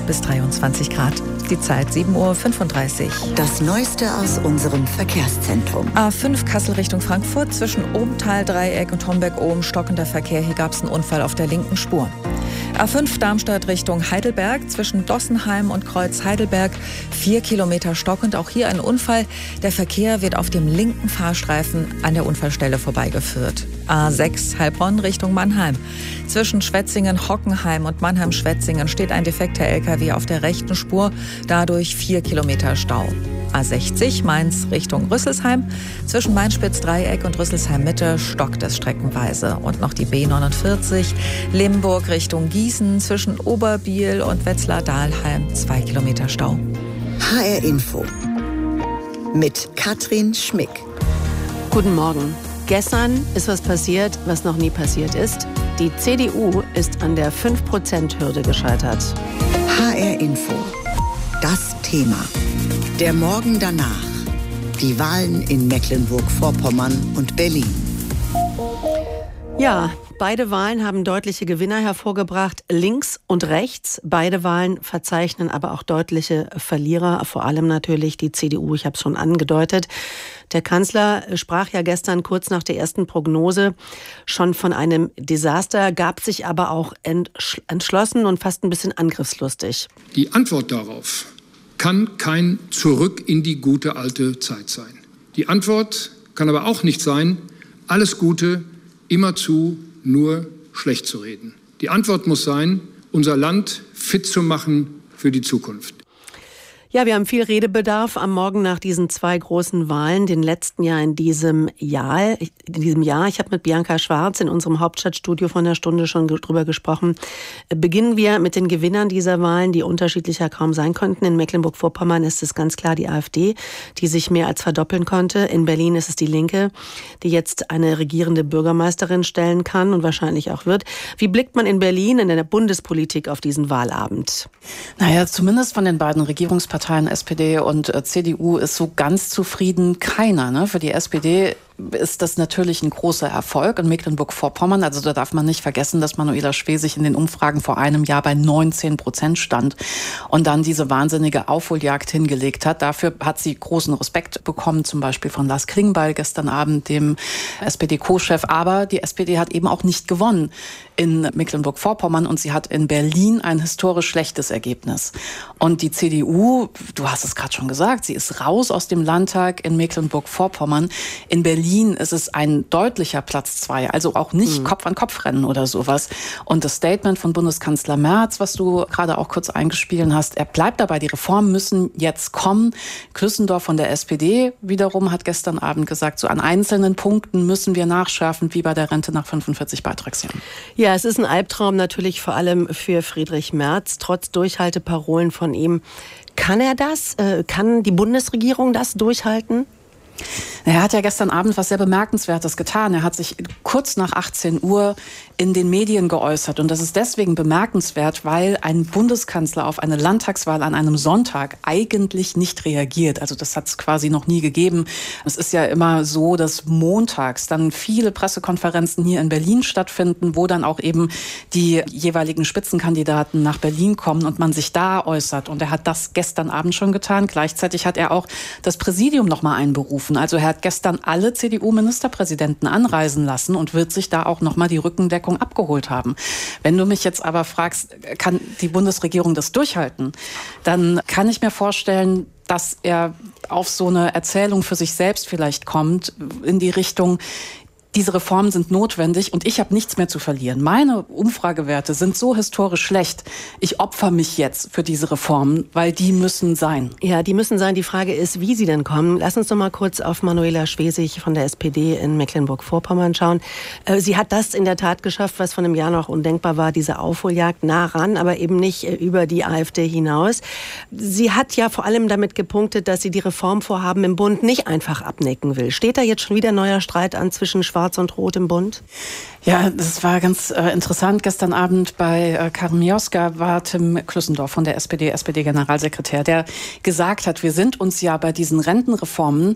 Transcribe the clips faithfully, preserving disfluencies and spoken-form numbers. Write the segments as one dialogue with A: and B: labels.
A: bis dreiundzwanzig Grad. Die Zeit sieben Uhr fünfunddreißig.
B: Das Neueste aus unserem Verkehrszentrum.
A: A fünf Kassel Richtung Frankfurt zwischen Obenthal, Dreieck und Homberg-Ohm stockender Verkehr. Hier gab es einen Unfall auf der linken Spur. A fünf Darmstadt Richtung Heidelberg zwischen Dossenheim und Kreuz Heidelberg. Vier Kilometer stockend. Auch hier ein Unfall. Der Verkehr wird auf dem linken Fahrstreifen an der Unfallstelle vorbeigeführt. A sechs Heilbronn Richtung Mannheim. Zwischen Schwetzingen-Hockenheim und Mannheim-Schwetzingen steht ein defekter L K W auf der rechten Spur. Dadurch vier Kilometer Stau. A sechzig Mainz Richtung Rüsselsheim. Zwischen Mainspitz-Dreieck und Rüsselsheim-Mitte stockt es streckenweise. Und noch die B neunundvierzig Limburg Richtung Gießen. Zwischen Oberbiel und Wetzlar-Dahlheim zwei Kilometer Stau.
B: H R Info mit Katrin Schmick.
C: Guten Morgen. Gestern ist was passiert, was noch nie passiert ist. Die C D U ist an der fünf Prozent Hürde gescheitert.
B: H R Info. Das Thema. Der Morgen danach. Die Wahlen in Mecklenburg-Vorpommern und Berlin.
C: Ja, beide Wahlen haben deutliche Gewinner hervorgebracht, links und rechts. Beide Wahlen verzeichnen aber auch deutliche Verlierer, vor allem natürlich die C D U, ich habe es schon angedeutet. Der Kanzler sprach ja gestern kurz nach der ersten Prognose schon von einem Desaster, gab sich aber auch entschlossen und fast ein bisschen angriffslustig.
D: Die Antwort darauf kann kein Zurück in die gute alte Zeit sein. Die Antwort kann aber auch nicht sein, alles Gute immerzu nur schlecht zu reden. Die Antwort muss sein, unser Land fit zu machen für die Zukunft.
C: Ja, wir haben viel Redebedarf am Morgen nach diesen zwei großen Wahlen, den letzten Jahr in diesem Jahr. In diesem Jahr. Ich habe mit Bianca Schwarz in unserem Hauptstadtstudio vor einer Stunde schon drüber gesprochen. Beginnen wir mit den Gewinnern dieser Wahlen, die unterschiedlicher kaum sein könnten. In Mecklenburg-Vorpommern ist es ganz klar die AfD, die sich mehr als verdoppeln konnte. In Berlin ist es die Linke, die jetzt eine regierende Bürgermeisterin stellen kann und wahrscheinlich auch wird. Wie blickt man in Berlin in der Bundespolitik auf diesen Wahlabend?
E: Naja, zumindest von den beiden Regierungsparteien Parteien S P D und C D U ist so ganz zufrieden keiner. Ne? Für die S P D ist das natürlich ein großer Erfolg in Mecklenburg-Vorpommern. Also da darf man nicht vergessen, dass Manuela Schwesig in den Umfragen vor einem Jahr bei neunzehn Prozent stand und dann diese wahnsinnige Aufholjagd hingelegt hat. Dafür hat sie großen Respekt bekommen, zum Beispiel von Lars Klingbeil gestern Abend, dem S P D-Co-Chef. Aber die S P D hat eben auch nicht gewonnen in Mecklenburg-Vorpommern und sie hat in Berlin ein historisch schlechtes Ergebnis. Und die C D U, du hast es gerade schon gesagt, sie ist raus aus dem Landtag in Mecklenburg-Vorpommern. In Berlin ist es ein deutlicher Platz zwei, also auch nicht mhm. Kopf-an-Kopf-Rennen oder sowas. Und das Statement von Bundeskanzler Merz, was du gerade auch kurz eingespielt hast, er bleibt dabei, die Reformen müssen jetzt kommen. Klüssendorf von der S P D wiederum hat gestern Abend gesagt, so an einzelnen Punkten müssen wir nachschärfen, wie bei der Rente nach fünfundvierzig Beitragsjahren.
C: Ja, es ist ein Albtraum natürlich vor allem für Friedrich Merz, trotz Durchhalteparolen von ihm. Kann er das? Kann die Bundesregierung das durchhalten?
E: Er hat ja gestern Abend was sehr Bemerkenswertes getan. Er hat sich kurz nach achtzehn Uhr in den Medien geäußert. Und das ist deswegen bemerkenswert, weil ein Bundeskanzler auf eine Landtagswahl an einem Sonntag eigentlich nicht reagiert. Also das hat es quasi noch nie gegeben. Es ist ja immer so, dass montags dann viele Pressekonferenzen hier in Berlin stattfinden, wo dann auch eben die jeweiligen Spitzenkandidaten nach Berlin kommen und man sich da äußert. Und er hat das gestern Abend schon getan. Gleichzeitig hat er auch das Präsidium noch mal einberufen. Also er hat gestern alle C D U-Ministerpräsidenten anreisen lassen und wird sich da auch noch mal die Rückendeckung abgeholt haben. Wenn du mich jetzt aber fragst, kann die Bundesregierung das durchhalten, dann kann ich mir vorstellen, dass er auf so eine Erzählung für sich selbst vielleicht kommt, in die Richtung, diese Reformen sind notwendig und ich habe nichts mehr zu verlieren. Meine Umfragewerte sind so historisch schlecht. Ich opfer mich jetzt für diese Reformen, weil die müssen sein.
C: Ja, die müssen sein. Die Frage ist, wie sie denn kommen. Lass uns doch mal kurz auf Manuela Schwesig von der S P D in Mecklenburg-Vorpommern schauen. Sie hat das in der Tat geschafft, was vor einem Jahr noch undenkbar war, diese Aufholjagd nah ran, aber eben nicht über die AfD hinaus. Sie hat ja vor allem damit gepunktet, dass sie die Reformvorhaben im Bund nicht einfach abnicken will. Steht da jetzt schon wieder neuer Streit an zwischen Schwarz und Rot im Bund?
E: Ja, das war ganz äh, interessant. Gestern Abend bei äh, Karin Mioska war Tim Klüssendorf von der S P D, S P D-Generalsekretär, der gesagt hat, wir sind uns ja bei diesen Rentenreformen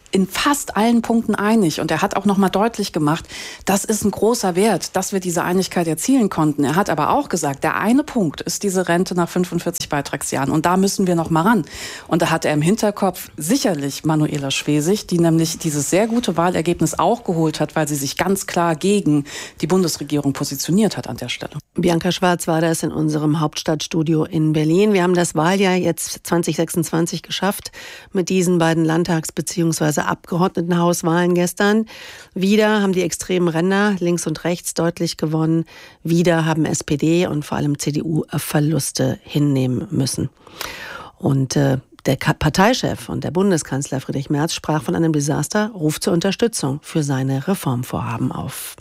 E: in fast allen Punkten einig. Und er hat auch noch mal deutlich gemacht, das ist ein großer Wert, dass wir diese Einigkeit erzielen konnten. Er hat aber auch gesagt, der eine Punkt ist diese Rente nach fünfundvierzig Beitragsjahren. Und da müssen wir noch mal ran. Und da hat er im Hinterkopf sicherlich Manuela Schwesig, die nämlich dieses sehr gute Wahlergebnis auch geholt hat, weil sie sich ganz klar gegen die Bundesregierung positioniert hat an der Stelle.
C: Bianca Schwarz war das in unserem Hauptstadtstudio in Berlin. Wir haben das Wahljahr jetzt zwanzig sechsundzwanzig geschafft mit diesen beiden Landtags- bzw. Abgeordnetenhauswahlen gestern. Wieder haben die extremen Ränder links und rechts deutlich gewonnen. Wieder haben S P D und vor allem C D U Verluste hinnehmen müssen. Und äh, der Parteichef und der Bundeskanzler Friedrich Merz sprach von einem Desaster, ruft zur Unterstützung für seine Reformvorhaben auf.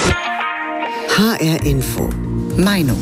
B: H R Info. Meinung.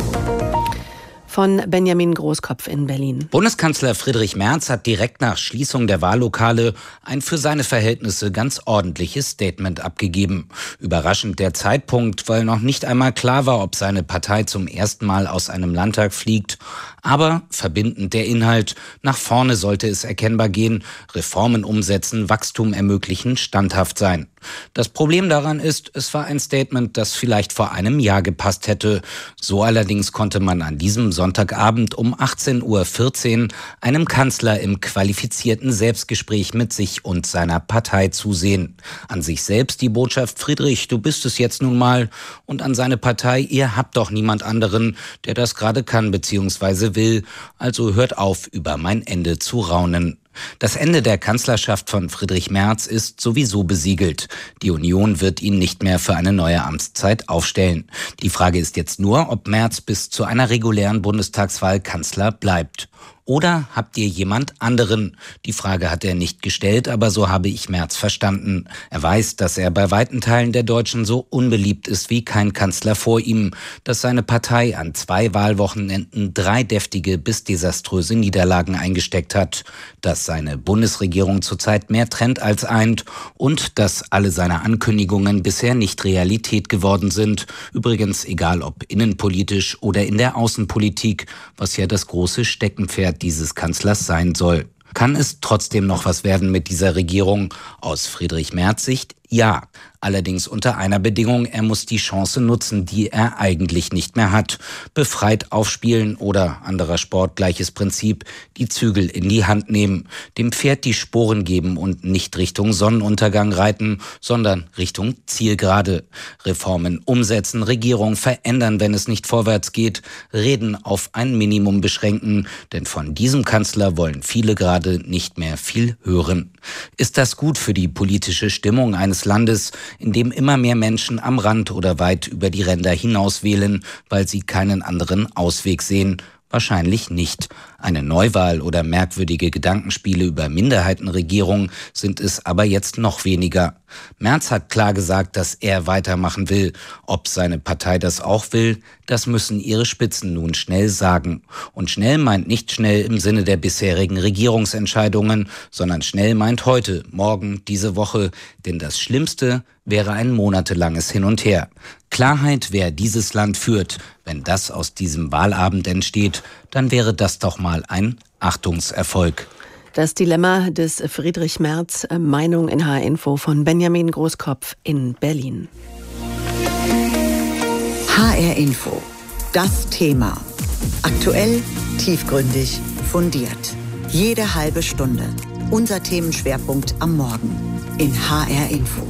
C: Von Benjamin Großkopf in Berlin.
F: Bundeskanzler Friedrich Merz hat direkt nach Schließung der Wahllokale ein für seine Verhältnisse ganz ordentliches Statement abgegeben. Überraschend der Zeitpunkt, weil noch nicht einmal klar war, ob seine Partei zum ersten Mal aus einem Landtag fliegt. Aber verbindend der Inhalt, nach vorne sollte es erkennbar gehen, Reformen umsetzen, Wachstum ermöglichen, standhaft sein. Das Problem daran ist, es war ein Statement, das vielleicht vor einem Jahr gepasst hätte. So allerdings konnte man an diesem Sonntagabend um achtzehn Uhr vierzehn einem Kanzler im qualifizierten Selbstgespräch mit sich und seiner Partei zusehen. An sich selbst die Botschaft: Friedrich, du bist es jetzt nun mal. Und an seine Partei: ihr habt doch niemand anderen, der das gerade kann bzw. will. Also hört auf, über mein Ende zu raunen. Das Ende der Kanzlerschaft von Friedrich Merz ist sowieso besiegelt. Die Union wird ihn nicht mehr für eine neue Amtszeit aufstellen. Die Frage ist jetzt nur, ob Merz bis zu einer regulären Bundestagswahl Kanzler bleibt. Oder habt ihr jemand anderen? Die Frage hat er nicht gestellt, aber so habe ich Merz verstanden. Er weiß, dass er bei weiten Teilen der Deutschen so unbeliebt ist wie kein Kanzler vor ihm, dass seine Partei an zwei Wahlwochenenden drei deftige bis desaströse Niederlagen eingesteckt hat, dass seine Bundesregierung zurzeit mehr trennt als eint und dass alle seine Ankündigungen bisher nicht Realität geworden sind. Übrigens egal ob innenpolitisch oder in der Außenpolitik, was ja das große Steckenpferd dieses Kanzlers sein soll. Kann es trotzdem noch was werden mit dieser Regierung? Aus Friedrich Merz Sicht ja. Allerdings unter einer Bedingung: er muss die Chance nutzen, die er eigentlich nicht mehr hat. Befreit aufspielen oder, anderer Sport, gleiches Prinzip, die Zügel in die Hand nehmen, dem Pferd die Sporen geben und nicht Richtung Sonnenuntergang reiten, sondern Richtung Zielgerade. Reformen umsetzen, Regierung verändern, wenn es nicht vorwärts geht, Reden auf ein Minimum beschränken, denn von diesem Kanzler wollen viele gerade nicht mehr viel hören. Ist das gut für die politische Stimmung eines Landes, in dem immer mehr Menschen am Rand oder weit über die Ränder hinaus wählen, weil sie keinen anderen Ausweg sehen? Wahrscheinlich nicht. Eine Neuwahl oder merkwürdige Gedankenspiele über Minderheitenregierung sind es aber jetzt noch weniger. Merz hat klar gesagt, dass er weitermachen will. Ob seine Partei das auch will, das müssen ihre Spitzen nun schnell sagen. Und schnell meint nicht schnell im Sinne der bisherigen Regierungsentscheidungen, sondern schnell meint heute, morgen, diese Woche. Denn das Schlimmste wäre ein monatelanges Hin und Her. Klarheit, wer dieses Land führt. Wenn das aus diesem Wahlabend entsteht, dann wäre das doch mal ein Achtungserfolg.
C: Das Dilemma des Friedrich Merz, Meinung in H R Info von Benjamin Großkopf in Berlin.
B: H R Info. Das Thema. Aktuell, tiefgründig, fundiert. Jede halbe Stunde. Unser Themenschwerpunkt am Morgen in H R Info.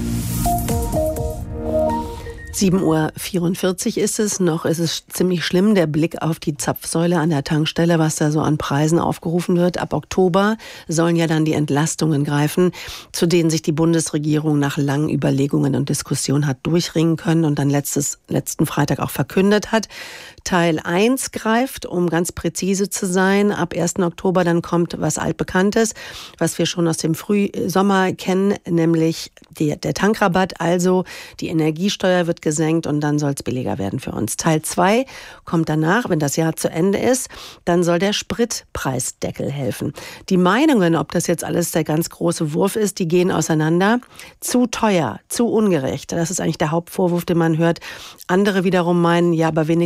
C: sieben Uhr vierundvierzig ist es noch. Es ist ziemlich schlimm, der Blick auf die Zapfsäule an der Tankstelle, was da so an Preisen aufgerufen wird. Ab Oktober sollen ja dann die Entlastungen greifen, zu denen sich die Bundesregierung nach langen Überlegungen und Diskussionen hat durchringen können und dann letztes, letzten Freitag auch verkündet hat. Teil eins greift, um ganz präzise zu sein, ab ersten Oktober. Dann kommt was Altbekanntes, was wir schon aus dem Frühsommer kennen, nämlich die, der Tankrabatt, also die Energiesteuer wird gesenkt und dann soll es billiger werden für uns. Teil zwei kommt danach, wenn das Jahr zu Ende ist, dann soll der Spritpreisdeckel helfen. Die Meinungen, ob das jetzt alles der ganz große Wurf ist, die gehen auseinander. Zu teuer, zu ungerecht, das ist eigentlich der Hauptvorwurf, den man hört. Andere wiederum meinen, ja, aber wenigstens passiert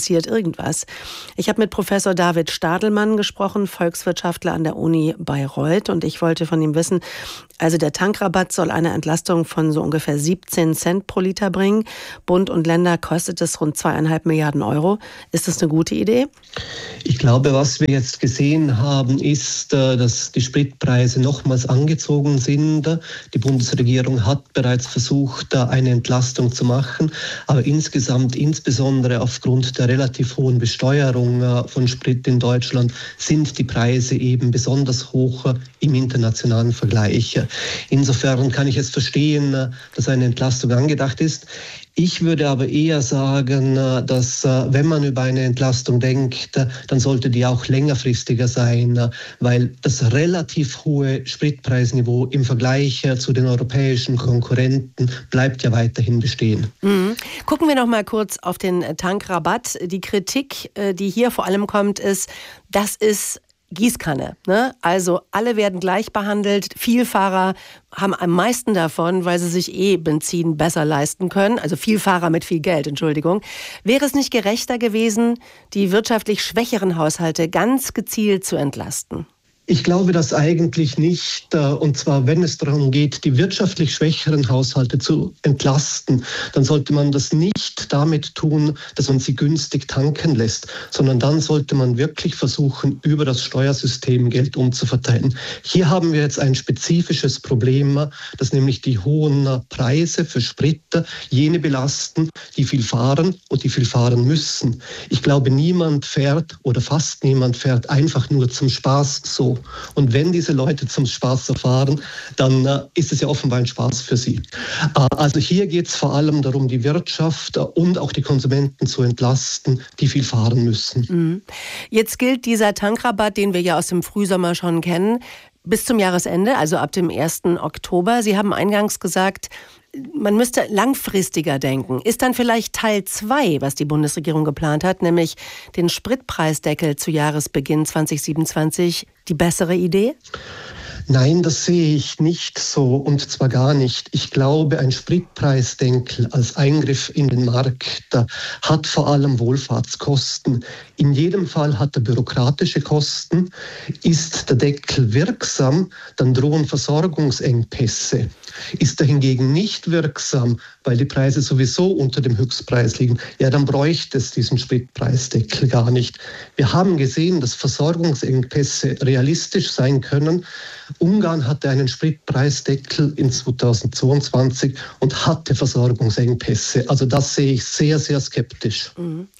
C: passiert irgendwas. Ich habe mit Professor David Stadelmann gesprochen, Volkswirtschaftler an der Uni Bayreuth, und ich wollte von ihm wissen, also der Tankrabatt soll eine Entlastung von so ungefähr siebzehn Cent pro Liter bringen. Bund und Länder kostet es rund zweieinhalb Milliarden Euro. Ist das eine gute Idee?
G: Ich glaube, was wir jetzt gesehen haben, ist, dass die Spritpreise nochmals angezogen sind. Die Bundesregierung hat bereits versucht, eine Entlastung zu machen. Aber insgesamt, insbesondere aufgrund der relativ hohen Besteuerung von Sprit in Deutschland, sind die Preise eben besonders hoch im internationalen Vergleich. Insofern kann ich es verstehen, dass eine Entlastung angedacht ist. Ich würde aber eher sagen, dass wenn man über eine Entlastung denkt, dann sollte die auch längerfristiger sein, weil das relativ hohe Spritpreisniveau im Vergleich zu den europäischen Konkurrenten bleibt ja weiterhin bestehen.
C: Mhm. Gucken wir noch mal kurz auf den Tankrabatt. Die Kritik, die hier vor allem kommt, ist, das ist Gießkanne, ne? Also alle werden gleich behandelt. Vielfahrer haben am meisten davon, weil sie sich eh Benzin besser leisten können. Also Vielfahrer mit viel Geld, Entschuldigung. Wäre es nicht gerechter gewesen, die wirtschaftlich schwächeren Haushalte ganz gezielt zu entlasten?
G: Ich glaube das eigentlich nicht. Und zwar, wenn es darum geht, die wirtschaftlich schwächeren Haushalte zu entlasten, dann sollte man das nicht damit tun, dass man sie günstig tanken lässt, sondern dann sollte man wirklich versuchen, über das Steuersystem Geld umzuverteilen. Hier haben wir jetzt ein spezifisches Problem, dass nämlich die hohen Preise für Sprit jene belasten, die viel fahren und die viel fahren müssen. Ich glaube, niemand fährt oder fast niemand fährt einfach nur zum Spaß so. Und wenn diese Leute zum Spaß so fahren, dann äh, ist es ja offenbar ein Spaß für sie. Äh, also hier geht es vor allem darum, die Wirtschaft äh, und auch die Konsumenten zu entlasten, die viel fahren müssen.
C: Mhm. Jetzt gilt dieser Tankrabatt, den wir ja aus dem Frühsommer schon kennen, bis zum Jahresende, also ab dem ersten Oktober. Sie haben eingangs gesagt, man müsste langfristiger denken. Ist dann vielleicht Teil zwei, was die Bundesregierung geplant hat, nämlich den Spritpreisdeckel zu Jahresbeginn zwanzig siebenundzwanzig, die bessere Idee?
G: Nein, das sehe ich nicht so, und zwar gar nicht. Ich glaube, ein Spritpreisdeckel als Eingriff in den Markt hat vor allem Wohlfahrtskosten. In jedem Fall hat er bürokratische Kosten. Ist der Deckel wirksam, dann drohen Versorgungsengpässe. Ist er hingegen nicht wirksam, weil die Preise sowieso unter dem Höchstpreis liegen, ja, dann bräuchte es diesen Spritpreisdeckel gar nicht. Wir haben gesehen, dass Versorgungsengpässe realistisch sein können. Ungarn hatte einen Spritpreisdeckel in zweitausendzweiundzwanzig und hatte Versorgungsengpässe. Also das sehe ich sehr, sehr skeptisch.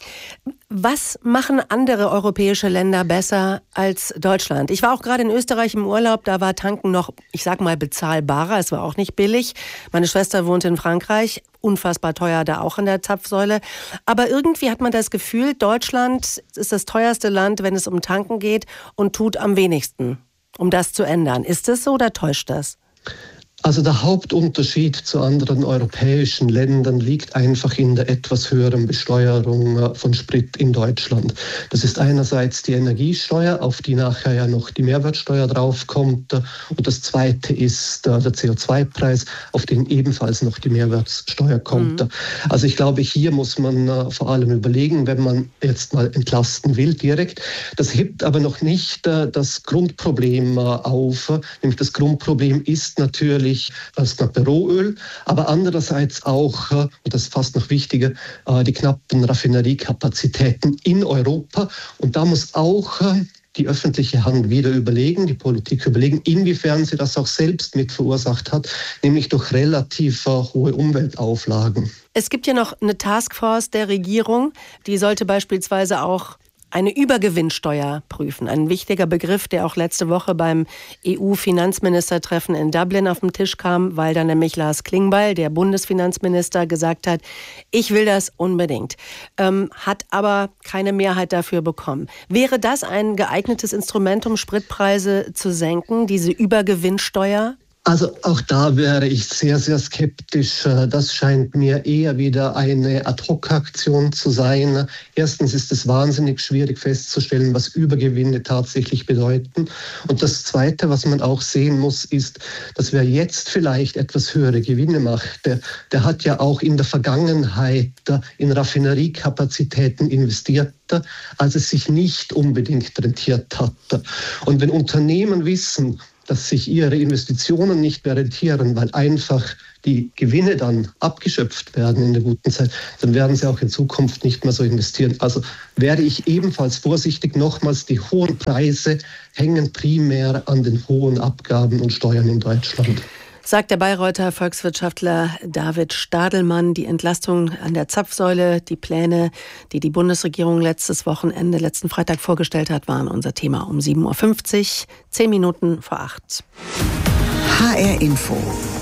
C: Was machen andere europäische Länder besser als Deutschland? Ich war auch gerade in Österreich im Urlaub, da war Tanken noch, ich sag mal, bezahlbarer. Es war auch nicht billig. Meine Schwester wohnt in Frankreich, unfassbar teuer da auch in der Zapfsäule. Aber irgendwie hat man das Gefühl, Deutschland ist das teuerste Land, wenn es um Tanken geht, und tut am wenigsten, um das zu ändern. Ist das so oder täuscht das?
G: Also der Hauptunterschied zu anderen europäischen Ländern liegt einfach in der etwas höheren Besteuerung von Sprit in Deutschland. Das ist einerseits die Energiesteuer, auf die nachher ja noch die Mehrwertsteuer draufkommt. Und das zweite ist der C O zwei Preis, auf den ebenfalls noch die Mehrwertsteuer kommt. Mhm. Also ich glaube, hier muss man vor allem überlegen, wenn man jetzt mal entlasten will direkt. Das hebt aber noch nicht das Grundproblem auf. Nämlich das Grundproblem ist natürlich erstmal Rohöl, aber andererseits auch, und das ist fast noch wichtiger, die knappen Raffineriekapazitäten in Europa. Und da muss auch die öffentliche Hand wieder überlegen, die Politik überlegen, inwiefern sie das auch selbst mit verursacht hat, nämlich durch relativ hohe Umweltauflagen.
C: Es gibt ja noch eine Taskforce der Regierung, die sollte beispielsweise auch eine Übergewinnsteuer prüfen. Ein wichtiger Begriff, der auch letzte Woche beim E U-Finanzministertreffen in Dublin auf den Tisch kam, weil da nämlich Lars Klingbeil, der Bundesfinanzminister, gesagt hat, ich will das unbedingt, ähm, hat aber keine Mehrheit dafür bekommen. Wäre das ein geeignetes Instrument, um Spritpreise zu senken, diese Übergewinnsteuer?
G: Also auch da wäre ich sehr, sehr skeptisch. Das scheint mir eher wieder eine Ad-hoc-Aktion zu sein. Erstens ist es wahnsinnig schwierig festzustellen, was Übergewinne tatsächlich bedeuten. Und das Zweite, was man auch sehen muss, ist, dass wer jetzt vielleicht etwas höhere Gewinne macht, der, der hat ja auch in der Vergangenheit in Raffineriekapazitäten investiert, als es sich nicht unbedingt rentiert hat. Und wenn Unternehmen wissen, dass sich ihre Investitionen nicht mehr rentieren, weil einfach die Gewinne dann abgeschöpft werden in der guten Zeit, dann werden sie auch in Zukunft nicht mehr so investieren. Also wäre ich ebenfalls vorsichtig. Nochmals, die hohen Preise hängen primär an den hohen Abgaben und Steuern in Deutschland.
C: Sagt der Bayreuther Volkswirtschaftler David Stadelmann. Die Entlastung an der Zapfsäule, die Pläne, die die Bundesregierung letztes Wochenende, letzten Freitag vorgestellt hat, waren unser Thema um sieben Uhr fünfzig, zehn Minuten vor acht.
B: H R Info.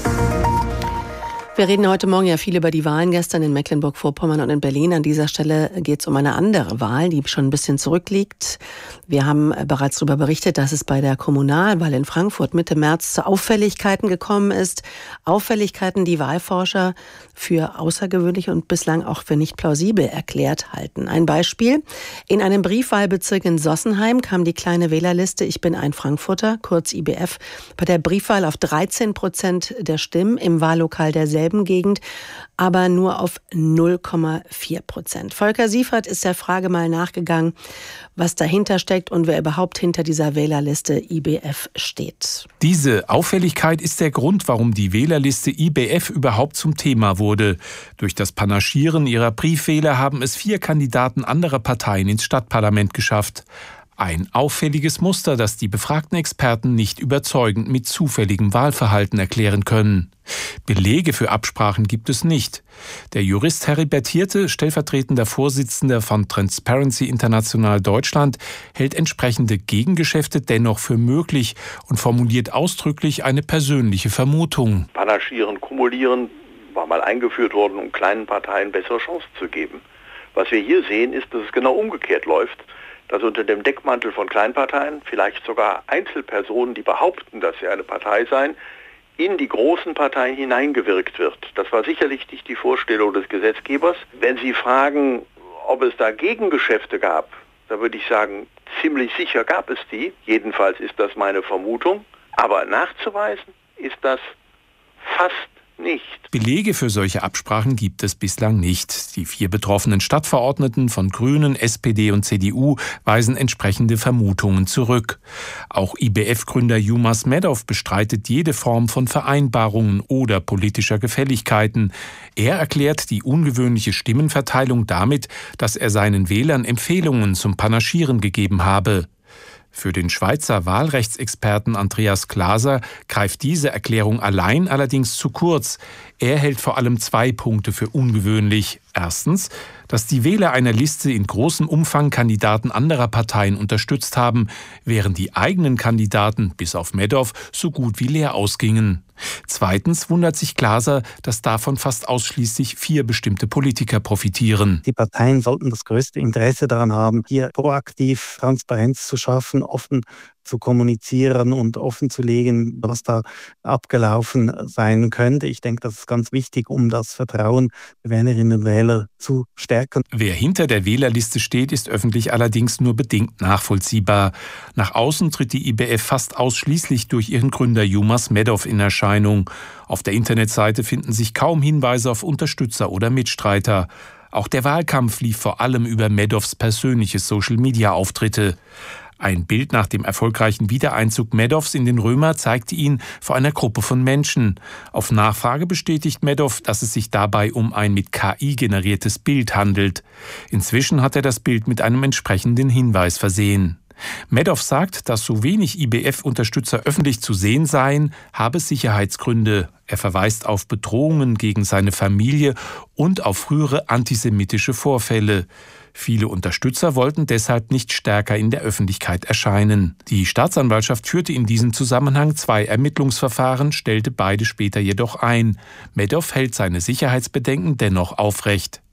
C: Wir reden heute Morgen ja viel über die Wahlen gestern in Mecklenburg-Vorpommern und in Berlin. An dieser Stelle geht es um eine andere Wahl, die schon ein bisschen zurückliegt. Wir haben bereits darüber berichtet, dass es bei der Kommunalwahl in Frankfurt Mitte März zu Auffälligkeiten gekommen ist. Auffälligkeiten, die Wahlforscher für außergewöhnlich und bislang auch für nicht plausibel erklärt halten. Ein Beispiel: In einem Briefwahlbezirk in Sossenheim kam die kleine Wählerliste Ich bin ein Frankfurter, kurz I B F, bei der Briefwahl auf dreizehn Prozent der Stimmen, im Wahllokal derselben Gegend, aber nur auf null Komma vier Prozent. Volker Siefert ist der Frage mal nachgegangen, was dahinter steckt und wer überhaupt hinter dieser Wählerliste I B F steht.
H: Diese Auffälligkeit ist der Grund, warum die Wählerliste I B F überhaupt zum Thema wurde. Durch das Panaschieren ihrer Briefwähler haben es vier Kandidaten anderer Parteien ins Stadtparlament geschafft. Ein auffälliges Muster, das die befragten Experten nicht überzeugend mit zufälligem Wahlverhalten erklären können. Belege für Absprachen gibt es nicht. Der Jurist Heribert Hirte, stellvertretender Vorsitzender von Transparency International Deutschland, hält entsprechende Gegengeschäfte dennoch für möglich und formuliert ausdrücklich eine persönliche Vermutung.
I: Panaschieren, kumulieren war mal eingeführt worden, um kleinen Parteien bessere Chancen zu geben. Was wir hier sehen, ist, dass es genau umgekehrt läuft. Dass unter dem Deckmantel von Kleinparteien, vielleicht sogar Einzelpersonen, die behaupten, dass sie eine Partei seien, in die großen Parteien hineingewirkt wird. Das war sicherlich nicht die Vorstellung des Gesetzgebers. Wenn Sie fragen, ob es da Gegengeschäfte gab, da würde ich sagen, ziemlich sicher gab es die. Jedenfalls ist das meine Vermutung. Aber nachzuweisen ist das fast nicht.
H: Belege für solche Absprachen gibt es bislang nicht. Die vier betroffenen Stadtverordneten von Grünen, S P D und C D U weisen entsprechende Vermutungen zurück. Auch I B F-Gründer Yilmaz Madoff bestreitet jede Form von Vereinbarungen oder politischer Gefälligkeiten. Er erklärt die ungewöhnliche Stimmenverteilung damit, dass er seinen Wählern Empfehlungen zum Panaschieren gegeben habe. Für den Schweizer Wahlrechtsexperten Andreas Glaser greift diese Erklärung allein allerdings zu kurz. Er hält vor allem zwei Punkte für ungewöhnlich. Erstens, dass die Wähler einer Liste in großem Umfang Kandidaten anderer Parteien unterstützt haben, während die eigenen Kandidaten, bis auf Madoff, so gut wie leer ausgingen. Zweitens wundert sich Glaser, dass davon fast ausschließlich vier bestimmte Politiker profitieren.
J: Die Parteien sollten das größte Interesse daran haben, hier proaktiv Transparenz zu schaffen, offen zu kommunizieren und offen zu legen, was da abgelaufen sein könnte. Ich denke, das ist ganz wichtig, um das Vertrauen der Wählerinnen und Wähler zu stärken.
H: Wer hinter der Wählerliste steht, ist öffentlich allerdings nur bedingt nachvollziehbar. Nach außen tritt die I B F fast ausschließlich durch ihren Gründer Yilmaz Madoff in Erscheinung. Auf der Internetseite finden sich kaum Hinweise auf Unterstützer oder Mitstreiter. Auch der Wahlkampf lief vor allem über Madoffs persönliche Social-Media-Auftritte. Ein Bild nach dem erfolgreichen Wiedereinzug Madoffs in den Römer zeigte ihn vor einer Gruppe von Menschen. Auf Nachfrage bestätigt Madoff, dass es sich dabei um ein mit K I generiertes Bild handelt. Inzwischen hat er das Bild mit einem entsprechenden Hinweis versehen. Madoff sagt, dass so wenig I B F-Unterstützer öffentlich zu sehen seien, habe Sicherheitsgründe. Er verweist auf Bedrohungen gegen seine Familie und auf frühere antisemitische Vorfälle. Viele Unterstützer wollten deshalb nicht stärker in der Öffentlichkeit erscheinen. Die Staatsanwaltschaft führte in diesem Zusammenhang zwei Ermittlungsverfahren, stellte beide später jedoch ein. Madoff hält seine Sicherheitsbedenken dennoch aufrecht.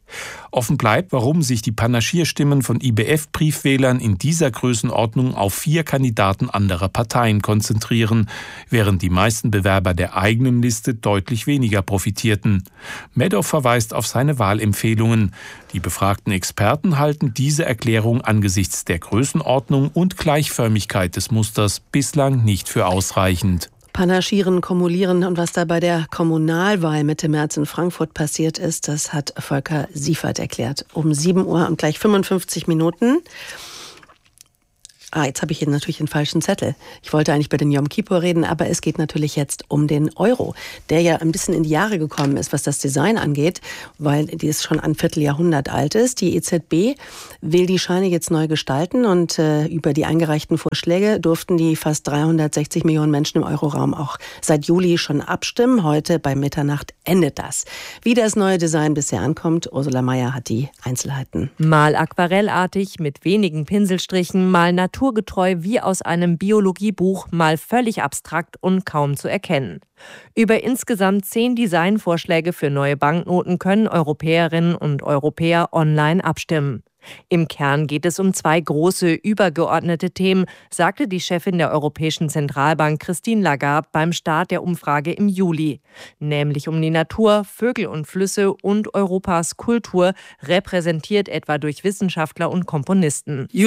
H: Offen bleibt, warum sich die Panachierstimmen von I B F-Briefwählern in dieser Größenordnung auf vier Kandidaten anderer Parteien konzentrieren, während die meisten Bewerber der eigenen Liste deutlich weniger profitierten. Madoff verweist auf seine Wahlempfehlungen. Die befragten Experten halten diese Erklärung angesichts der Größenordnung und Gleichförmigkeit des Musters bislang nicht für ausreichend.
C: Panaschieren, kumulieren und was da bei der Kommunalwahl Mitte März in Frankfurt passiert ist, das hat Volker Siefert erklärt. Um sieben Uhr und gleich fünfundfünfzig Minuten. Ah, jetzt habe ich hier natürlich den falschen Zettel. Ich wollte eigentlich bei den Yom Kippur reden, aber es geht natürlich jetzt um den Euro, der ja ein bisschen in die Jahre gekommen ist, was das Design angeht, weil die ist schon ein Vierteljahrhundert alt ist. Die E Z B will die Scheine jetzt neu gestalten und äh, über die eingereichten Vorschläge durften die fast dreihundertsechzig Millionen Menschen im Euroraum auch seit Juli schon abstimmen. Heute bei Mitternacht endet das. Wie das neue Design bisher ankommt, Ursula Mayer hat die Einzelheiten.
K: Mal aquarellartig mit wenigen Pinselstrichen, mal naturgetreu wie aus einem Biologiebuch, mal völlig abstrakt und kaum zu erkennen. Über insgesamt zehn Designvorschläge für neue Banknoten können Europäerinnen und Europäer online abstimmen. Im Kern geht es um zwei große, übergeordnete Themen, sagte die Chefin der Europäischen Zentralbank Christine Lagarde beim Start der Umfrage im Juli. Nämlich um die Natur, Vögel und Flüsse und Europas Kultur, repräsentiert etwa durch Wissenschaftler und Komponisten.
L: Sie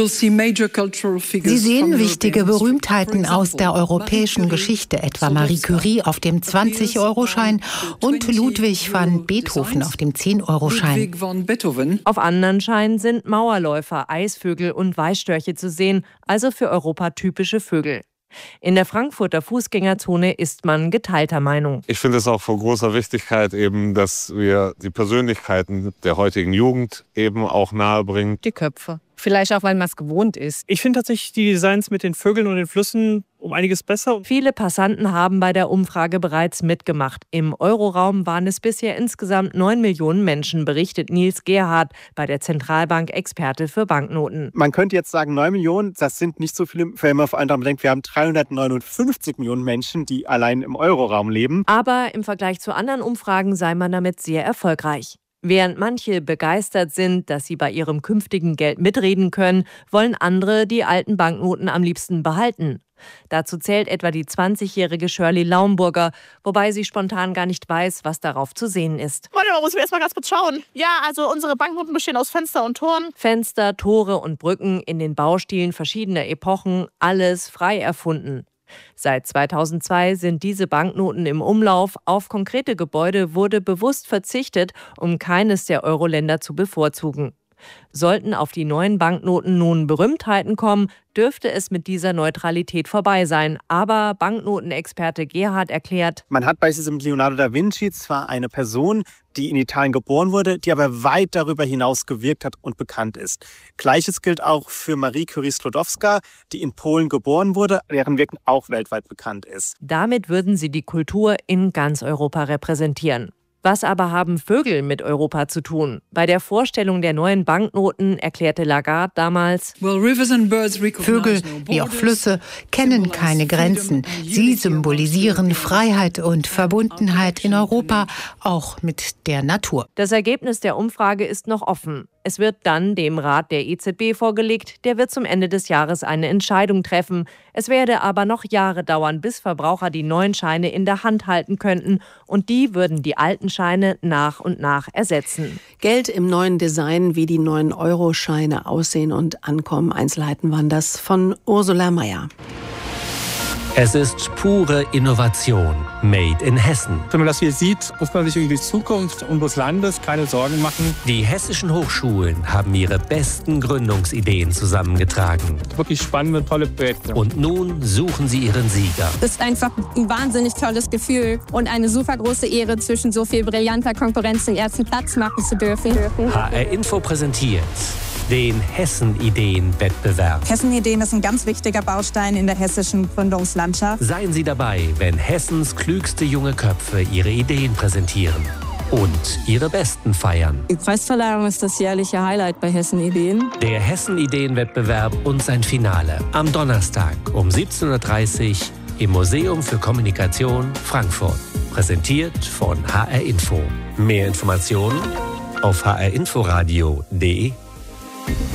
L: sehen wichtige Berühmtheiten aus der europäischen Geschichte, etwa Marie Curie auf dem zwanzig-Euro-Schein und Ludwig van Beethoven auf dem zehn-Euro-Schein.
K: Auf anderen Scheinen sind Mauerläufer, Eisvögel und Weißstörche zu sehen, also für Europa typische Vögel. In der Frankfurter Fußgängerzone ist man geteilter Meinung.
M: Ich finde es auch von großer Wichtigkeit, eben, dass wir die Persönlichkeiten der heutigen Jugend eben auch nahebringen.
N: Die Köpfe. Vielleicht auch, weil man es gewohnt ist.
O: Ich finde tatsächlich die Designs mit den Vögeln und den Flüssen um einiges besser.
K: Viele Passanten haben bei der Umfrage bereits mitgemacht. Im Euroraum waren es bisher insgesamt neun Millionen Menschen, berichtet Nils Gerhardt, bei der Zentralbank Experte für Banknoten.
P: Man könnte jetzt sagen, neun Millionen, das sind nicht so viele, wenn man vor allem bedenkt, wir haben dreihundertneunundfünfzig Millionen Menschen, die allein im Euroraum leben.
K: Aber im Vergleich zu anderen Umfragen sei man damit sehr erfolgreich. Während manche begeistert sind, dass sie bei ihrem künftigen Geld mitreden können, wollen andere die alten Banknoten am liebsten behalten. Dazu zählt etwa die zwanzigjährige Shirley Laumburger, wobei sie spontan gar nicht weiß, was darauf zu sehen ist.
Q: Warte mal, muss ich erst mal ganz kurz schauen. Ja, also unsere Banknoten bestehen aus Fenster und Toren.
K: Fenster, Tore und Brücken in den Baustilen verschiedener Epochen, alles frei erfunden. Seit zweitausendzwei sind diese Banknoten im Umlauf. Auf konkrete Gebäude wurde bewusst verzichtet, um keines der Euro-Länder zu bevorzugen. Sollten auf die neuen Banknoten nun Berühmtheiten kommen, dürfte es mit dieser Neutralität vorbei sein. Aber Banknotenexperte Gerhard erklärt:
P: Man hat beispielsweise mit Leonardo da Vinci zwar eine Person, die in Italien geboren wurde, die aber weit darüber hinaus gewirkt hat und bekannt ist. Gleiches gilt auch für Marie Curie Sklodowska, die in Polen geboren wurde, deren Wirken auch weltweit bekannt ist.
K: Damit würden sie die Kultur in ganz Europa repräsentieren. Was aber haben Vögel mit Europa zu tun? Bei der Vorstellung der neuen Banknoten erklärte Lagarde damals:
L: Vögel, wie auch Flüsse, kennen keine Grenzen. Sie symbolisieren Freiheit und Verbundenheit in Europa, auch mit der Natur.
K: Das Ergebnis der Umfrage ist noch offen. Es wird dann dem Rat der E Z B vorgelegt. Der wird zum Ende des Jahres eine Entscheidung treffen. Es werde aber noch Jahre dauern, bis Verbraucher die neuen Scheine in der Hand halten könnten. Und die würden die alten Scheine nach und nach ersetzen.
C: Geld im neuen Design, wie die neuen Euro-Scheine aussehen und ankommen. Einzelheiten waren das von Ursula Mayer.
R: Es ist pure Innovation, made in Hessen.
S: Wenn man das hier sieht, muss man sich über die Zukunft unseres Landes keine Sorgen machen.
R: Die hessischen Hochschulen haben ihre besten Gründungsideen zusammengetragen.
S: Wirklich spannende, tolle Projekte.
R: Und nun suchen sie ihren Sieger.
T: Das ist einfach ein wahnsinnig tolles Gefühl und eine super große Ehre, zwischen so viel brillanter Konkurrenz den ersten Platz machen zu dürfen.
R: H R Info präsentiert den Hessen-Ideen-Wettbewerb.
U: Hessen-Ideen ist ein ganz wichtiger Baustein in der hessischen Gründungslandschaft.
R: Seien Sie dabei, wenn Hessens klügste junge Köpfe ihre Ideen präsentieren und ihre besten feiern.
T: Die Preisverleihung ist das jährliche Highlight bei Hessen-Ideen.
R: Der Hessen-Ideen-Wettbewerb und sein Finale am Donnerstag um siebzehn Uhr dreißig im Museum für Kommunikation Frankfurt. Präsentiert von H R Info. Mehr Informationen auf h r inforadio punkt d e.